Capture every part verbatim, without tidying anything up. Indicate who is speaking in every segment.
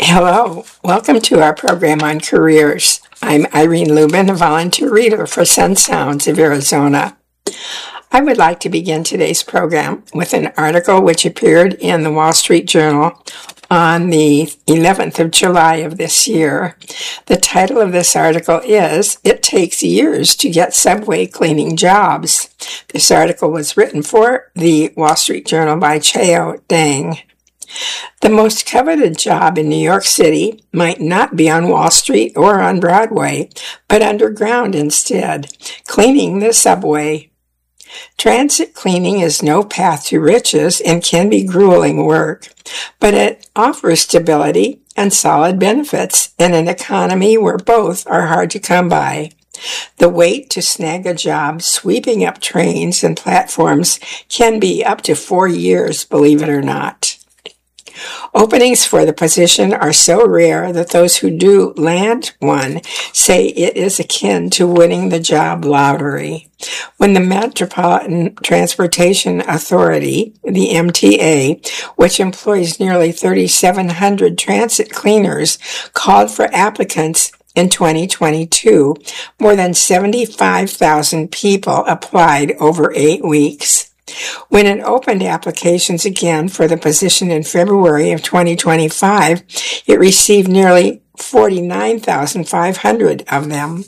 Speaker 1: Hello, welcome to our program on careers. I'm Irene Lubin, a volunteer reader for Sun Sounds of Arizona. I would like to begin today's program with an article which appeared in the Wall Street Journal on the eleventh of July of this year. The title of this article is, "It Takes Years to Get Subway Cleaning Jobs." This article was written for the Wall Street Journal by Chao Deng. The most coveted job in New York City might not be on Wall Street or on Broadway, but underground instead, cleaning the subway. Transit cleaning is no path to riches and can be grueling work, but it offers stability and solid benefits in an economy where both are hard to come by. The wait to snag a job sweeping up trains and platforms can be up to four years, believe it or not. Openings for the position are so rare that those who do land one say it is akin to winning the job lottery. When the Metropolitan Transportation Authority, the M T A, which employs nearly thirty-seven hundred transit cleaners, called for applicants in twenty twenty-two, more than seventy-five thousand people applied over eight weeks. When it opened applications again for the position in February of twenty twenty-five, it received nearly forty-nine thousand five hundred of them.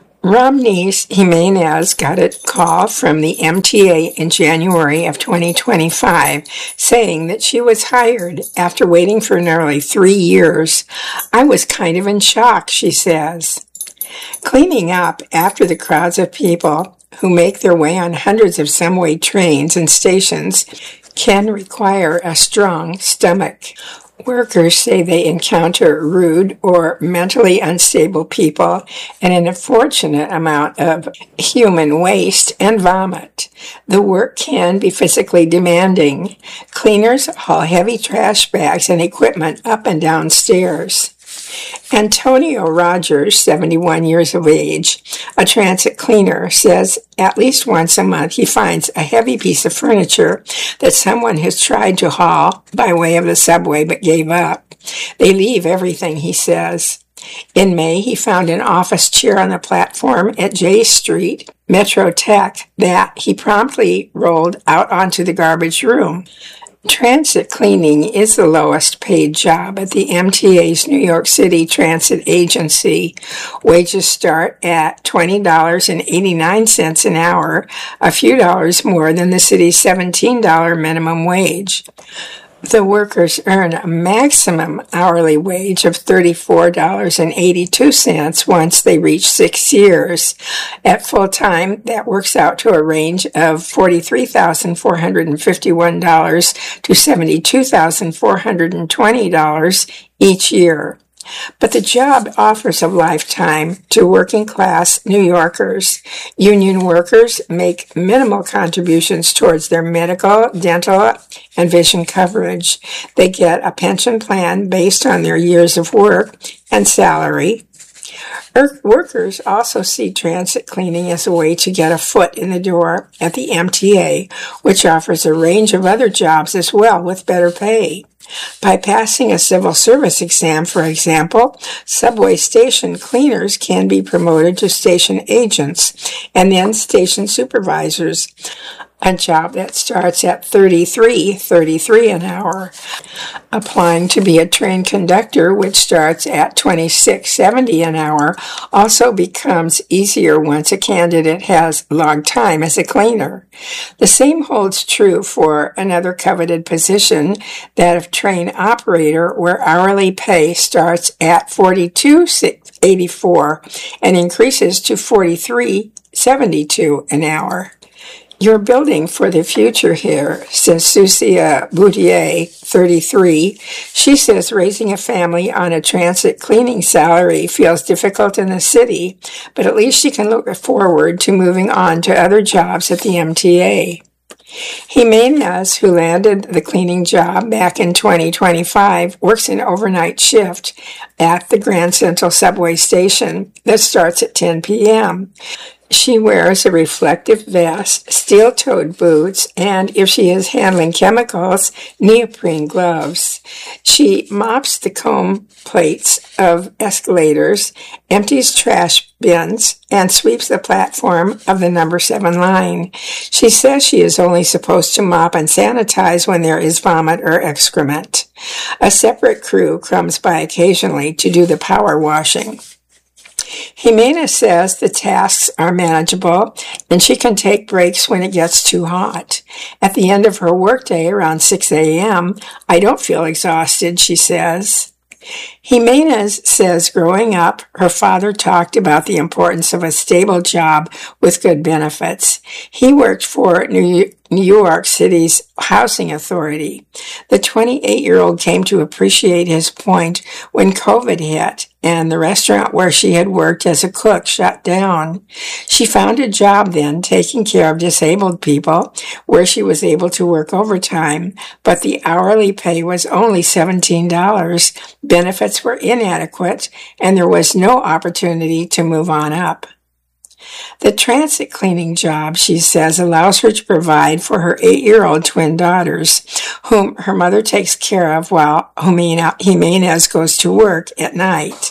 Speaker 1: Ramnes Jimenez got a call from the M T A in January of twenty twenty-five saying that she was hired after waiting for nearly three years. "I was kind of in shock," she says. Cleaning up after the crowds of people who make their way on hundreds of subway trains and stations can require a strong stomach. Workers say they encounter rude or mentally unstable people and an unfortunate amount of human waste and vomit. The work can be physically demanding. Cleaners haul heavy trash bags and equipment up and down stairs. Antonio Rogers, seventy-one years of age, a transit cleaner, says at least once a month he finds a heavy piece of furniture that someone has tried to haul by way of the subway but gave up. They leave everything, he says. In May, he found an office chair on the platform at J Street, Metro Tech, that he promptly rolled out onto the garbage room. Transit cleaning is the lowest paid job at the M T A's New York City Transit Agency. Wages start at twenty dollars and eighty-nine cents an hour, a few dollars more than the city's seventeen dollars minimum wage. The workers earn a maximum hourly wage of thirty-four dollars and eighty-two cents once they reach six years. At full time, that works out to a range of forty-three thousand four hundred fifty-one dollars to seventy-two thousand four hundred twenty dollars each year. But the job offers a lifetime to working-class New Yorkers. Union workers make minimal contributions towards their medical, dental, and vision coverage. They get a pension plan based on their years of work and salary. Workers also see transit cleaning as a way to get a foot in the door at the M T A, which offers a range of other jobs as well with better pay. By passing a civil service exam, for example, subway station cleaners can be promoted to station agents and then station supervisors, a job that starts at thirty-three thirty-three an hour. Applying to be a train conductor, which starts at twenty-six seventy an hour, also becomes easier once a candidate has logged time as a cleaner. The same holds true for another coveted position, that of train operator, where hourly pay starts at forty-two eighty-four and increases to forty-three seventy-two an hour. "You're building for the future here," says Susia Boudier, thirty-three. She says raising a family on a transit cleaning salary feels difficult in the city, but at least she can look forward to moving on to other jobs at the M T A. Jimenez, who landed the cleaning job back in twenty twenty-five, works an overnight shift at the Grand Central subway station that starts at ten p.m. She wears a reflective vest, steel-toed boots, and if she is handling chemicals, neoprene gloves. She mops the comb plates of escalators, empties trash bins, and sweeps the platform of the number seven line. She says she is only supposed to mop and sanitize when there is vomit or excrement. A separate crew comes by occasionally to do the power washing. Jimena says the tasks are manageable and she can take breaks when it gets too hot. At the end of her workday around six a.m., I don't feel exhausted, she says. Jimena says growing up, her father talked about the importance of a stable job with good benefits. He worked for New York City's housing authority. The twenty-eight-year-old came to appreciate his point when COVID hit and the restaurant where she had worked as a cook shut down. She found a job then taking care of disabled people where she was able to work overtime, but the hourly pay was only seventeen dollars. Benefits were inadequate and there was no opportunity to move on up. The transit cleaning job, she says, allows her to provide for her eight-year-old twin daughters, whom her mother takes care of while Jimenez goes to work at night.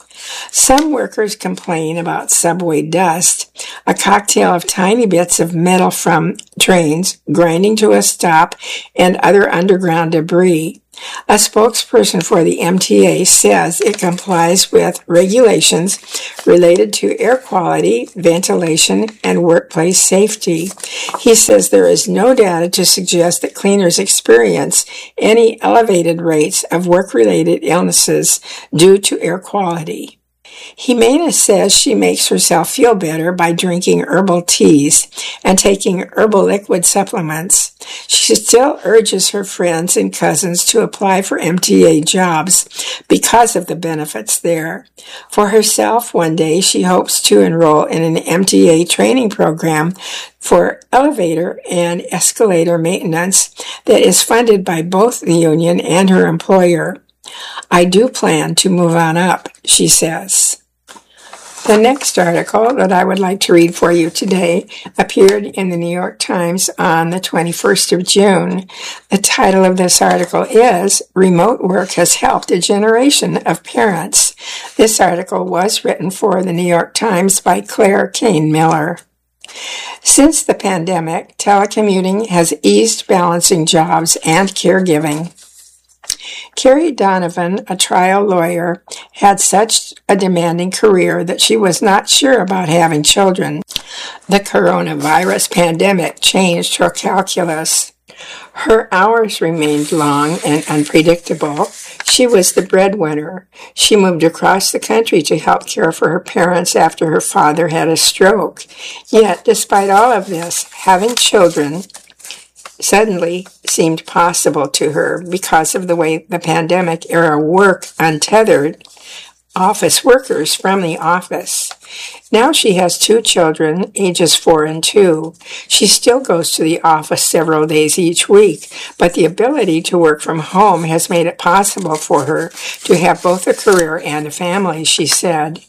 Speaker 1: Some workers complain about subway dust, a cocktail of tiny bits of metal from trains grinding to a stop, and other underground debris. A spokesperson for the M T A says it complies with regulations related to air quality, ventilation, and workplace safety. He says there is no data to suggest that cleaners experience any elevated rates of work-related illnesses due to air quality. Jimena says she makes herself feel better by drinking herbal teas and taking herbal liquid supplements. She still urges her friends and cousins to apply for M T A jobs because of the benefits there. For herself, one day she hopes to enroll in an M T A training program for elevator and escalator maintenance that is funded by both the union and her employer. I do plan to move on up, she says. The next article that I would like to read for you today appeared in the New York Times on the twenty-first of June. The title of this article is Remote Work Has Helped a Generation of Parents. This article was written for the New York Times by Claire Kane Miller. Since the pandemic, telecommuting has eased balancing jobs and caregiving. Carrie Donovan, a trial lawyer, had such a demanding career that she was not sure about having children. The coronavirus pandemic changed her calculus. Her hours remained long and unpredictable. She was the breadwinner. She moved across the country to help care for her parents after her father had a stroke. Yet, despite all of this, having children suddenly seemed possible to her because of the way the pandemic-era work untethered office workers from the office. Now she has two children, ages four and two. She still goes to the office several days each week, but the ability to work from home has made it possible for her to have both a career and a family, she said.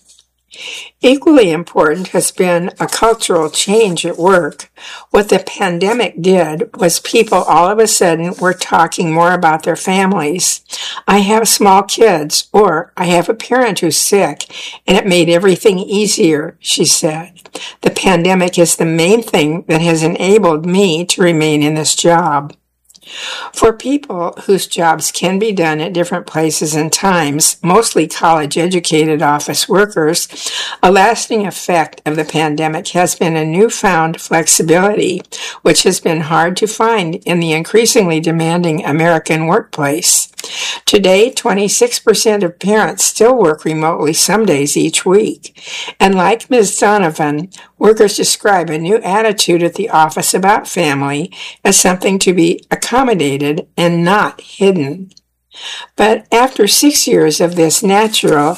Speaker 1: Equally important has been a cultural change at work. What the pandemic did was people all of a sudden were talking more about their families. I have small kids, or I have a parent who's sick, and it made everything easier, she said. The pandemic is the main thing that has enabled me to remain in this job. For people whose jobs can be done at different places and times, mostly college-educated office workers, a lasting effect of the pandemic has been a newfound flexibility, which has been hard to find in the increasingly demanding American workplace. Today, twenty-six percent of parents still work remotely some days each week. And like Miz Donovan, workers describe a new attitude at the office about family as something to be accommodated and not hidden. But after six years of this natural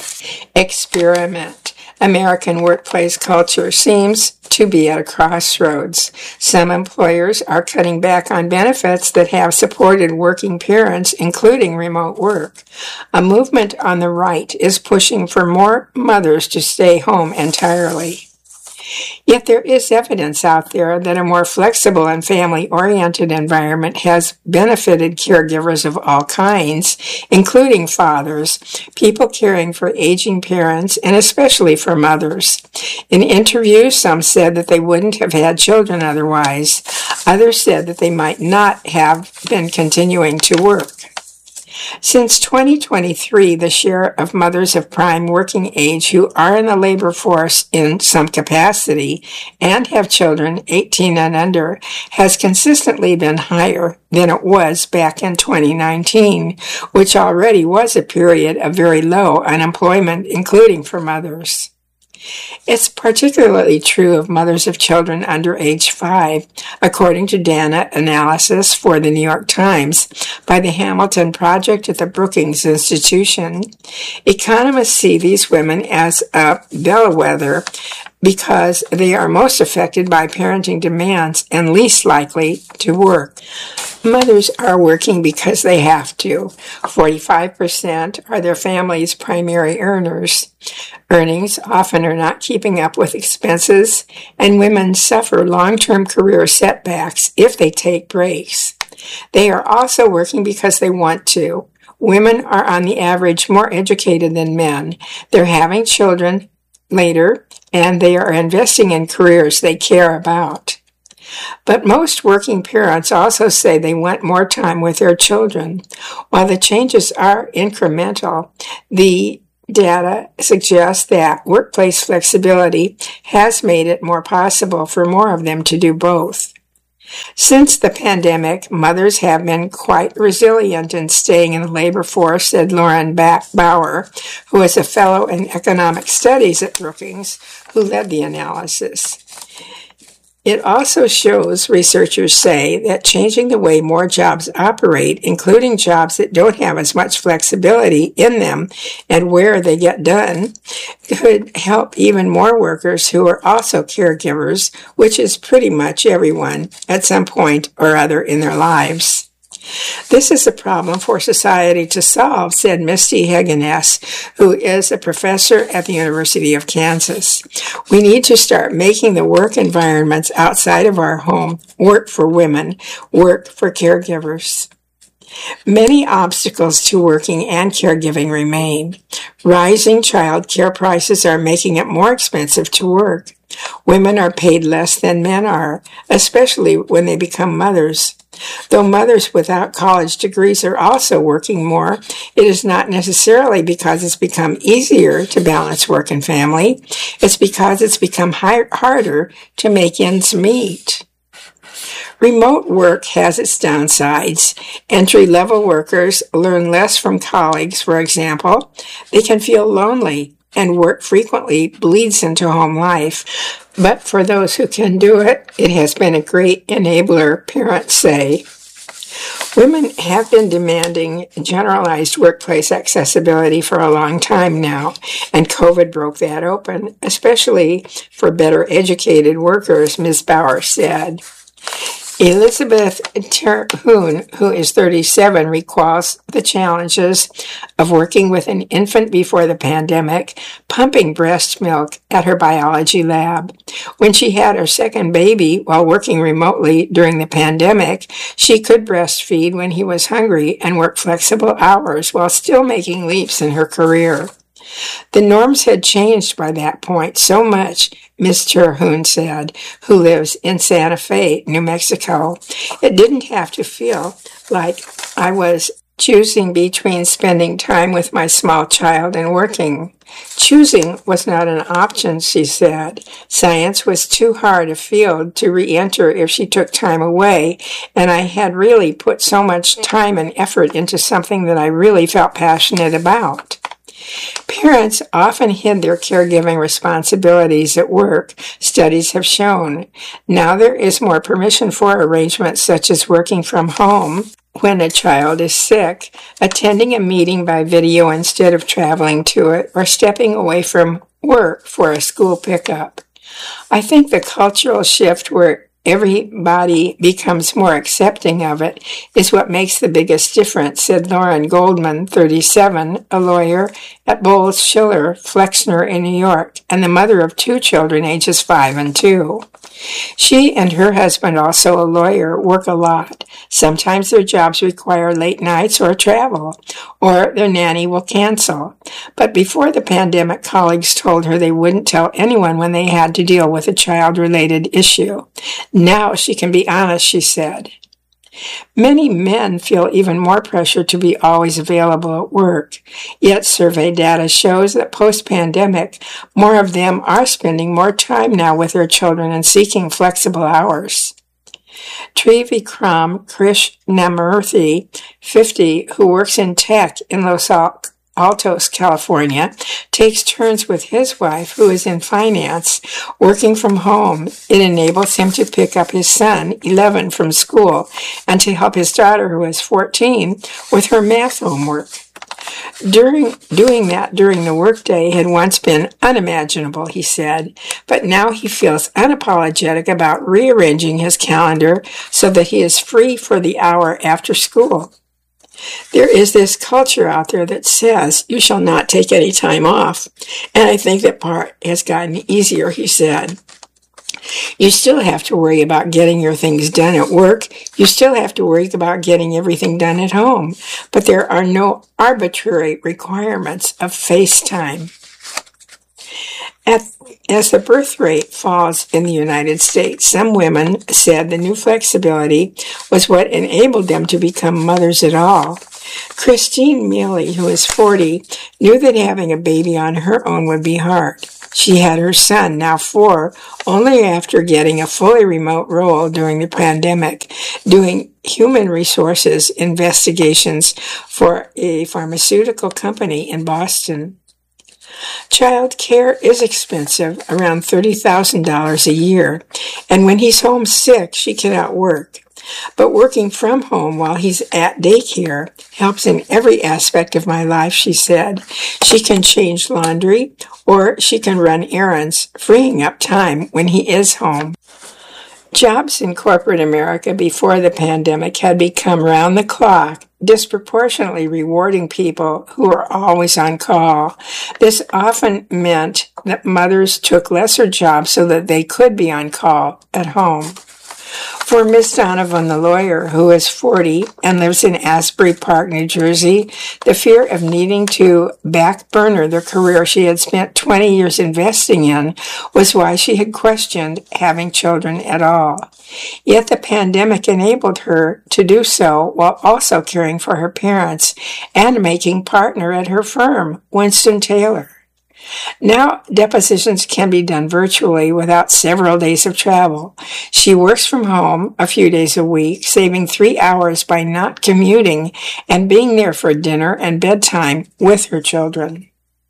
Speaker 1: experiment, American workplace culture seems to be at a crossroads. Some employers are cutting back on benefits that have supported working parents, including remote work. A movement on the right is pushing for more mothers to stay home entirely. Yet there is evidence out there that a more flexible and family-oriented environment has benefited caregivers of all kinds, including fathers, people caring for aging parents, and especially for mothers. In interviews, some said that they wouldn't have had children otherwise. Others said that they might not have been continuing to work. Since twenty twenty-three, the share of mothers of prime working age who are in the labor force in some capacity and have children eighteen and under has consistently been higher than it was back in twenty nineteen, which already was a period of very low unemployment, including for mothers. It's particularly true of mothers of children under age five, according to data analysis for the New York Times by the Hamilton Project at the Brookings Institution. Economists see these women as a bellwether because they are most affected by parenting demands and least likely to work. Mothers are working because they have to. forty-five percent are their family's primary earners. Earnings often are not keeping up with expenses, and women suffer long-term career setbacks if they take breaks. They are also working because they want to. Women are on the average more educated than men. They're having children later, and they are investing in careers they care about. But most working parents also say they want more time with their children. While the changes are incremental, the data suggests that workplace flexibility has made it more possible for more of them to do both. Since the pandemic, mothers have been quite resilient in staying in the labor force, said Lauren Bauer, who is a fellow in economic studies at Brookings, who led the analysis. It also shows, researchers say, that changing the way more jobs operate, including jobs that don't have as much flexibility in them and where they get done, could help even more workers who are also caregivers, which is pretty much everyone at some point or other in their lives. This is a problem for society to solve, said Misty Hageness, who is a professor at the University of Kansas. We need to start making the work environments outside of our home work for women, work for caregivers. Many obstacles to working and caregiving remain. Rising child care prices are making it more expensive to work. Women are paid less than men are, especially when they become mothers. Though mothers without college degrees are also working more, it is not necessarily because it's become easier to balance work and family. It's because it's become high, harder to make ends meet. Remote work has its downsides. Entry-level workers learn less from colleagues, for example. They can feel lonely, and work frequently bleeds into home life. But for those who can do it, it has been a great enabler, parents say. Women have been demanding generalized workplace accessibility for a long time now, and COVID broke that open, especially for better educated workers, Miz Bauer said. Elizabeth Terhune, who is thirty-seven, recalls the challenges of working with an infant before the pandemic, pumping breast milk at her biology lab. When she had her second baby while working remotely during the pandemic, she could breastfeed when he was hungry and work flexible hours while still making leaps in her career. The norms had changed by that point so much, Miz Terhune said, who lives in Santa Fe, New Mexico. It didn't have to feel like I was choosing between spending time with my small child and working. Choosing was not an option, she said. Science was too hard a field to re-enter if she took time away, and I had really put so much time and effort into something that I really felt passionate about. Parents often hid their caregiving responsibilities at work, studies have shown. Now there is more permission for arrangements such as working from home when a child is sick, attending a meeting by video instead of traveling to it, or stepping away from work for a school pickup. I think the cultural shift where everybody becomes more accepting of it is what makes the biggest difference, said Lauren Goldman, thirty-seven, a lawyer at Bowles Schiller, Flexner in New York, and the mother of two children ages five and two. She and her husband, also a lawyer, work a lot. Sometimes their jobs require late nights or travel, or their nanny will cancel. But before the pandemic, colleagues told her they wouldn't tell anyone when they had to deal with a child-related issue. Now she can be honest, she said. Many men feel even more pressure to be always available at work. Yet survey data shows that post-pandemic, more of them are spending more time now with their children and seeking flexible hours. Trivikram Krishnamurthy, fifty, who works in tech in Los Altos, California, takes turns with his wife, who is in finance, working from home. It enables him to pick up his son, eleven, from school, and to help his daughter, who is fourteen, with her math homework. During doing that during the workday had once been unimaginable, he said, but now he feels unapologetic about rearranging his calendar so that he is free for the hour after school. There is this culture out there that says you shall not take any time off, and I think that part has gotten easier, he said. You still have to worry about getting your things done at work. You still have to worry about getting everything done at home, but there are no arbitrary requirements of face time. At, as the birth rate falls in the United States, some women said the new flexibility was what enabled them to become mothers at all. Christine Mealy, who is forty, knew that having a baby on her own would be hard. She had her son, now four, only after getting a fully remote role during the pandemic, doing human resources investigations for a pharmaceutical company in Boston. Child care is expensive, around thirty thousand dollars a year, and when he's home sick, she cannot work. But working from home while he's at daycare helps in every aspect of my life, she said. She can change laundry, or she can run errands, freeing up time when he is home. Jobs in corporate America before the pandemic had become round the clock, disproportionately rewarding people who were always on call. This often meant that mothers took lesser jobs so that they could be on call at home. For Miss Donovan, the lawyer, who is forty and lives in Asbury Park, New Jersey, the fear of needing to backburner the career she had spent twenty years investing in was why she had questioned having children at all. Yet the pandemic enabled her to do so while also caring for her parents and making partner at her firm, Winston Taylor. Now, depositions can be done virtually without several days of travel. She works from home a few days a week, saving three hours by not commuting and being there for dinner and bedtime with her children.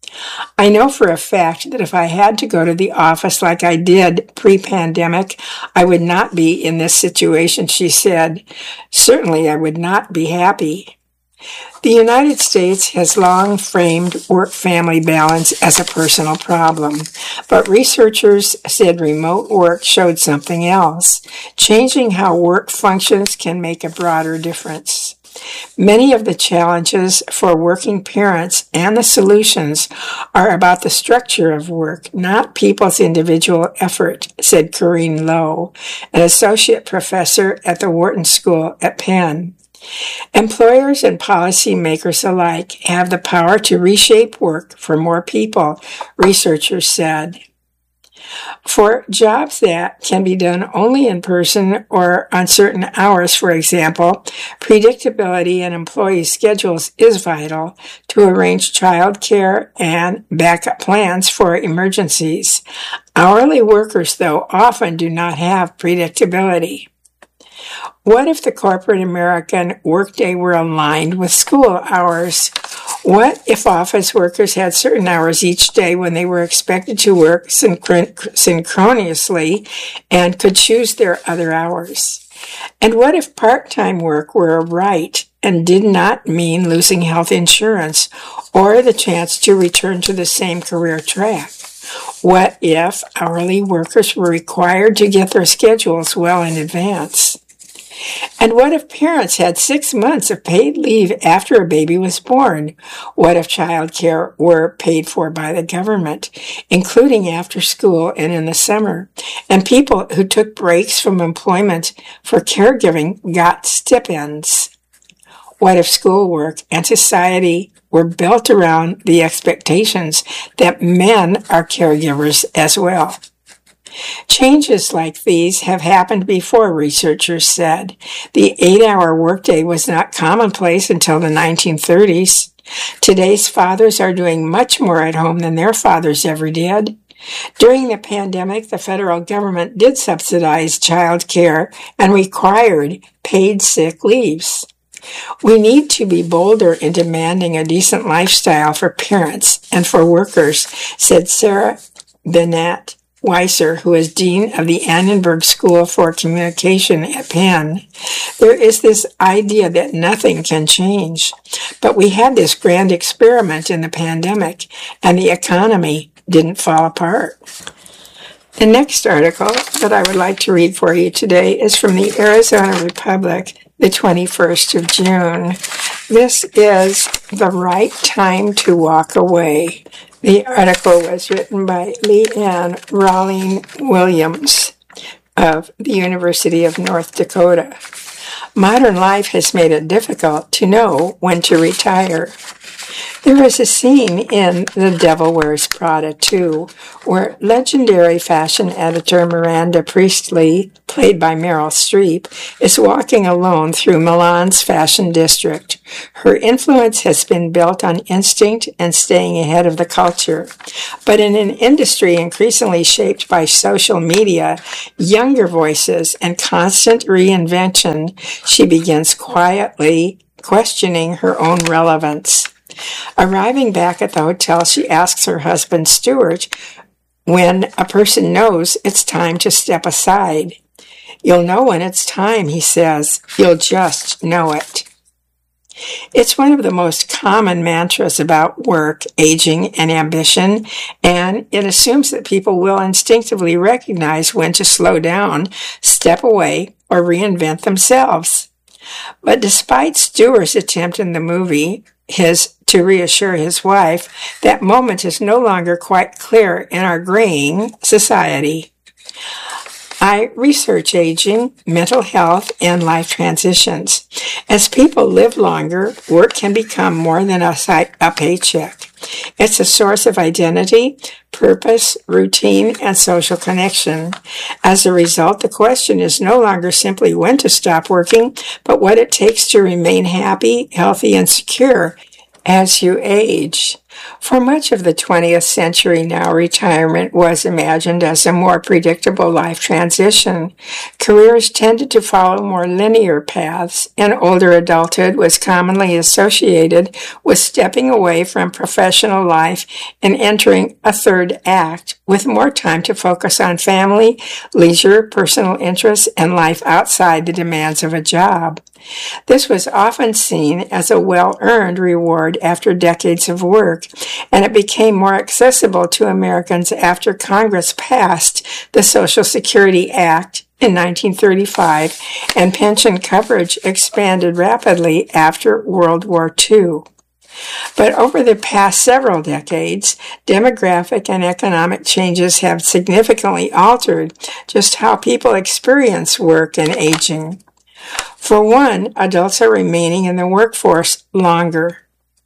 Speaker 1: I know for a fact that if I had to go to the office like I did pre-pandemic, I would not be in this situation, she said. Certainly, I would not be happy. The United States has long framed work-family balance as a personal problem, but researchers said remote work showed something else. Changing how work functions can make a broader difference. Many of the challenges for working parents and the solutions are about the structure of work, not people's individual effort, said Corinne Lowe, an associate professor at the Wharton School at Penn. Employers and policymakers alike have the power to reshape work for more people, researchers said. For jobs that can be done only in person or on certain hours, for example, predictability in employee schedules is vital to arrange child care and backup plans for emergencies. Hourly workers, though, often do not have predictability. What if the corporate American workday were aligned with school hours? What if office workers had certain hours each day when they were expected to work synchron- synchronously and could choose their other hours? And what if part-time work were a right and did not mean losing health insurance or the chance to return to the same career track? What if hourly workers were required to get their schedules well in advance? And what if parents had six months of paid leave after a baby was born? What if childcare were paid for by the government, including after school and in the summer? And people who took breaks from employment for caregiving got stipends. What if schoolwork and society were built around the expectations that men are caregivers as well? Changes like these have happened before, researchers said. The eight-hour workday was not commonplace until the nineteen thirties. Today's fathers are doing much more at home than their fathers ever did. During the pandemic, the federal government did subsidize child care and required paid sick leaves. We need to be bolder in demanding a decent lifestyle for parents and for workers, said Sarah Bennett Weiser, who is Dean of the Annenberg School for Communication at Penn. There is this idea that nothing can change, but we had this grand experiment in the pandemic, and the economy didn't fall apart. The next article that I would like to read for you today is from the Arizona Republic, the twenty-first of June. This is The Right Time to Walk Away. The article was written by Leanne Rawling Williams of the University of North Dakota. Modern life has made it difficult to know when to retire. There is a scene in The Devil Wears Prada two where legendary fashion editor Miranda Priestley, played by Meryl Streep, is walking alone through Milan's fashion district. Her influence has been built on instinct and staying ahead of the culture. But in an industry increasingly shaped by social media, younger voices, and constant reinvention, she begins quietly questioning her own relevance. Arriving back at the hotel, she asks her husband, Stuart, when a person knows it's time to step aside. You'll know when it's time, he says. You'll just know it. It's one of the most common mantras about work, aging, and ambition, and it assumes that people will instinctively recognize when to slow down, step away, or reinvent themselves. But despite Stewart's attempt in the movie, his to reassure his wife, that moment is no longer quite clear in our graying society. I research aging, mental health, and life transitions. As people live longer, work can become more than a, a paycheck. It's a source of identity, purpose, routine, and social connection. As a result, the question is no longer simply when to stop working, but what it takes to remain happy, healthy, and secure as you age. For much of the twentieth century now, retirement was imagined as a more predictable life transition. Careers tended to follow more linear paths, and older adulthood was commonly associated with stepping away from professional life and entering a third act, with more time to focus on family, leisure, personal interests, and life outside the demands of a job. This was often seen as a well-earned reward after decades of work, and it became more accessible to Americans after Congress passed the Social Security Act in nineteen thirty-five, and pension coverage expanded rapidly after World War Two. But over the past several decades, demographic and economic changes have significantly altered just how people experience work and aging. For one, adults are remaining in the workforce longer.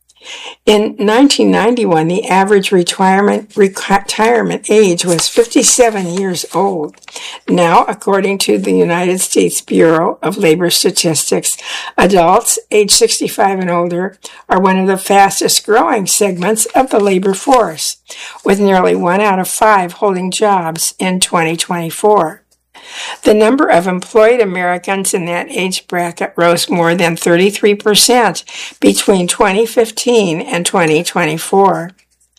Speaker 1: In nineteen ninety-one, the average retirement, retirement age was fifty-seven years old. Now, according to the United States Bureau of Labor Statistics, adults age sixty-five and older are one of the fastest growing segments of the labor force, with nearly one out of five holding jobs in twenty twenty-four. The number of employed Americans in that age bracket rose more than thirty-three percent between twenty fifteen and twenty twenty-four.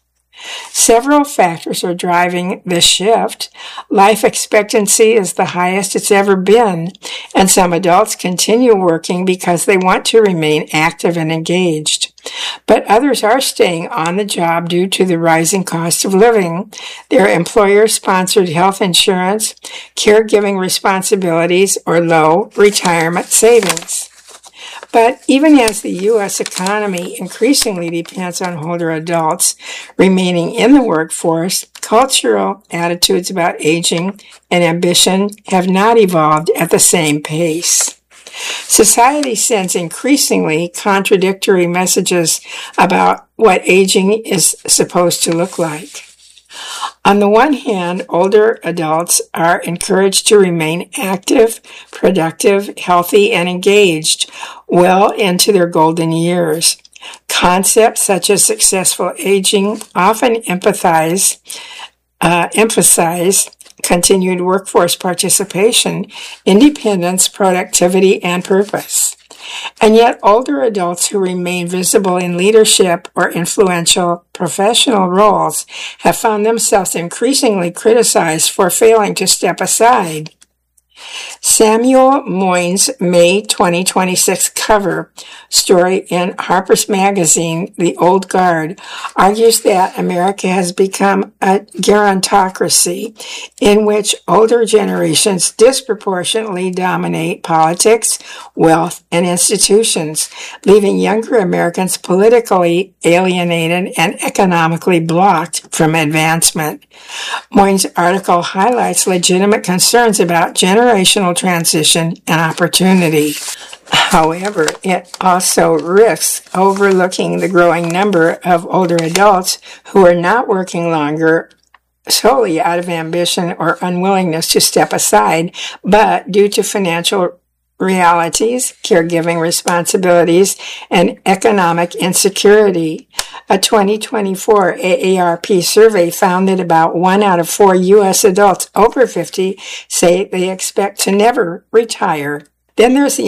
Speaker 1: Several factors are driving this shift. Life expectancy is the highest it's ever been, and some adults continue working because they want to remain active and engaged. But others are staying on the job due to the rising cost of living, their employer-sponsored health insurance, caregiving responsibilities, or low retirement savings. But even as the U S economy increasingly depends on older adults remaining in the workforce, cultural attitudes about aging and ambition have not evolved at the same pace. Society sends increasingly contradictory messages about what aging is supposed to look like. On the one hand, older adults are encouraged to remain active, productive, healthy, and engaged well into their golden years. Concepts such as successful aging often empathize, uh, emphasize continued workforce participation, independence, productivity, and purpose. And yet older adults who remain visible in leadership or influential professional roles have found themselves increasingly criticized for failing to step aside. Samuel Moynes' May twenty twenty-six cover story in Harper's Magazine, The Old Guard, argues that America has become a gerontocracy in which older generations disproportionately dominate politics, wealth, and institutions, leaving younger Americans politically alienated and economically blocked from advancement. Moynes' article highlights legitimate concerns about generational transition and opportunity. However, it also risks overlooking the growing number of older adults who are not working longer solely out of ambition or unwillingness to step aside, but due to financial realities, caregiving responsibilities, and economic insecurity. A twenty twenty-four A A R P survey found that about one out of four U S adults over fifty say they expect to never retire. Then there's the